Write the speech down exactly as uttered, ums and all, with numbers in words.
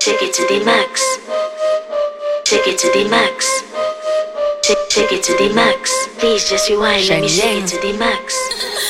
Take it to the max. Take it to the max. Take, take it to the max. Please just rewind, let me take it to the max.